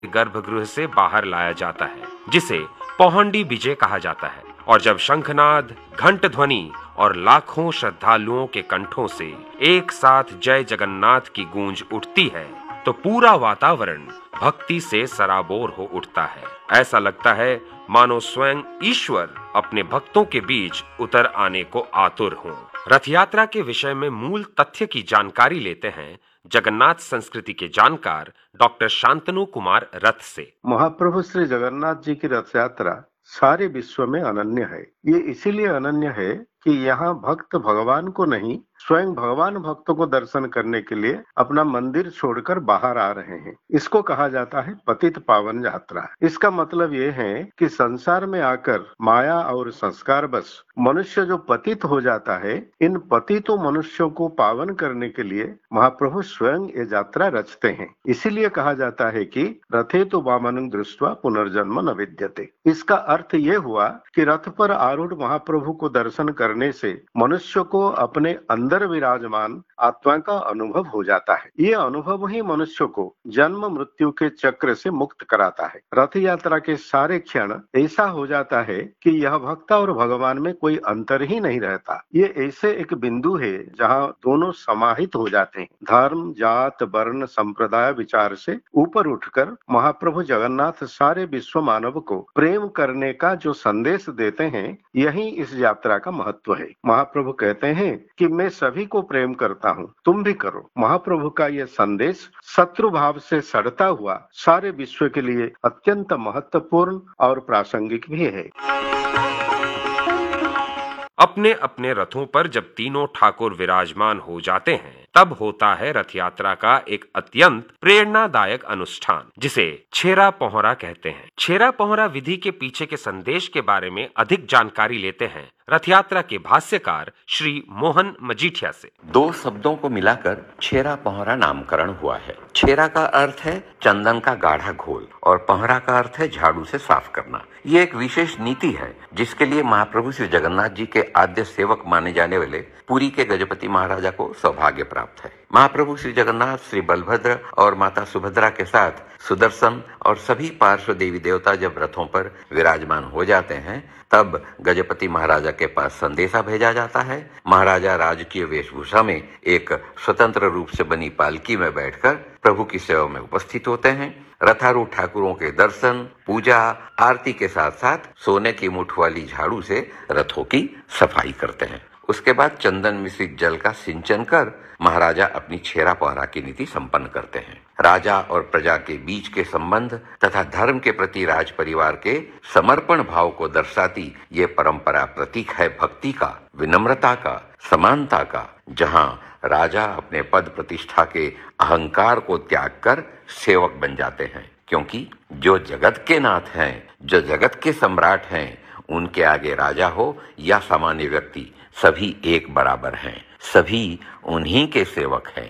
गर्भगृह से बाहर लाया जाता है, जिसे पौहंडी विजय कहा जाता है। और जब शंखनाद, घंट ध्वनि और लाखों श्रद्धालुओं के कंठों से एक साथ जय जगन्नाथ की गूंज उठती है, तो पूरा वातावरण भक्ति से सराबोर हो उठता है। ऐसा लगता है मानो स्वयं ईश्वर अपने भक्तों के बीच उतर आने को आतुर हों। रथ यात्रा के विषय में मूल तथ्य की जानकारी लेते हैं जगन्नाथ संस्कृति के जानकार डॉक्टर शांतनु कुमार रथ से। महाप्रभु श्री जगन्नाथ जी की रथ यात्रा सारे विश्व में अनन्य है। ये इसीलिए अनन्य है कि यहाँ भक्त भगवान को नहीं, स्वयं भगवान भक्तों को दर्शन करने के लिए अपना मंदिर छोड़कर बाहर आ रहे हैं। इसको कहा जाता है पतित पावन यात्रा। इसका मतलब ये है कि संसार में आकर माया और संस्कार बस मनुष्य जो पतित हो जाता है, इन पतितों मनुष्यों को पावन करने के लिए महाप्रभु स्वयं ये यात्रा रचते हैं। इसीलिए कहा जाता है कि रथे तो वामनं दृष्ट्वा पुनर्जन्म न विद्यते। इसका अर्थ ये हुआ कि रथ पर आरूढ़ महाप्रभु को दर्शन करने से मनुष्य को अपने अंदर विराजमान आत्मा का अनुभव हो जाता है। ये अनुभव ही मनुष्य को जन्म मृत्यु के चक्र से मुक्त कराता है। रथ यात्रा के सारे क्षण ऐसा हो जाता है कि यह भक्त और भगवान में कोई अंतर ही नहीं रहता। ये ऐसे एक बिंदु है जहाँ दोनों समाहित हो जाते हैं। धर्म, जात, वर्ण, संप्रदाय विचार से ऊपर उठकर महाप्रभु जगन्नाथ सारे विश्व मानव को प्रेम करने का जो संदेश देते हैं, यही इस यात्रा का महत्व है। महाप्रभु कहते हैं कि मैं सभी को प्रेम करता हूँ, तुम भी करो। महाप्रभु का यह संदेश शत्रु भाव से सड़ता हुआ सारे विश्व के लिए अत्यंत महत्वपूर्ण और प्रासंगिक भी है। अपने अपने रथों पर जब तीनों ठाकुर विराजमान हो जाते हैं, तब होता है रथ यात्रा का एक अत्यंत प्रेरणादायक अनुष्ठान, जिसे छेरा पहुंरा कहते हैं। छेरा पहुंरा विधि के पीछे के संदेश के बारे में अधिक जानकारी लेते हैं रथ यात्रा के भाष्यकार श्री मोहन मजीठिया से। दो शब्दों को मिलाकर छेरा पहुंरा नामकरण हुआ है। छेरा का अर्थ है चंदन का गाढ़ा घोल और पहुंरा का अर्थ है झाड़ू से साफ करना। ये एक विशेष नीति है जिसके लिए महाप्रभु श्री जगन्नाथ जी के आद्य सेवक माने जाने वाले पुरी के गजपति महाराजा को सौभाग्य प्राप्त है। महाप्रभु श्री जगन्नाथ श्री बलभद्र और माता सुभद्रा के साथ सुदर्शन और सभी पार्श्व देवी देवता जब रथों पर विराजमान हो जाते हैं, तब गजपति महाराजा के पास संदेशा भेजा जाता है। महाराजा राजकीय वेशभूषा में एक स्वतंत्र रूप से बनी पालकी में बैठकर प्रभु की सेवा में उपस्थित होते हैं। रथारूढ़ ठाकुरों के दर्शन, पूजा, आरती के साथ साथ सोने की मुठ वाली झाड़ू से रथों की सफाई करते हैं। उसके बाद चंदन मिश्रित जल का सिंचन कर महाराजा अपनी छेरा पहरा की नीति संपन्न करते हैं। राजा और प्रजा के बीच के संबंध तथा धर्म के प्रति राज परिवार के समर्पण भाव को दर्शाती ये परंपरा प्रतीक है भक्ति का, विनम्रता का, समानता का, जहां राजा अपने पद प्रतिष्ठा के अहंकार को त्याग कर सेवक बन जाते हैं, क्योंकि जो जगत के नाथ हैं, जो जगत के सम्राट हैं, उनके आगे राजा हो या सामान्य व्यक्ति, सभी एक बराबर हैं, सभी उन्हीं के सेवक हैं।